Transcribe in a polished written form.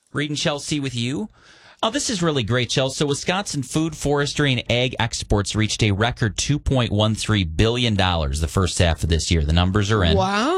Reading Chelsea with you. Oh, this is really great, Chelsea. So Wisconsin food, forestry, and ag exports reached a record $2.13 billion the first half of this year. The numbers are in. Wow.